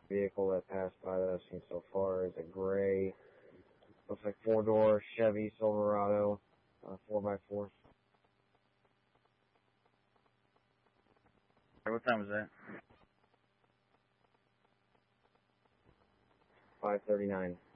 Vehicle that passed by that I've seen so far is a gray, looks like 4-door Chevy Silverado, 4x4. What time was that? 5:39.